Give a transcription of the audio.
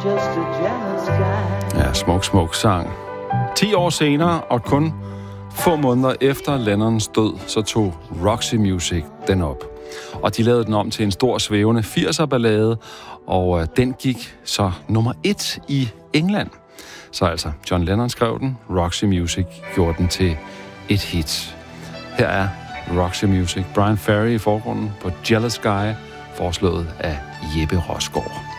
just a jealous guy. Ja, smuk sang. 10 år senere, og kun få måneder efter Lennons død, så tog Roxy Music den op. Og de lavede den om til en stor svævende 80'er-ballade, og den gik så nummer 1 i England. Så altså, John Lennon skrev den, Roxy Music gjorde den til et hit. Her er Roxy Music, Brian Ferry i forgrunden på Jealous Guy, foreslået af Jeppe Rosgaard.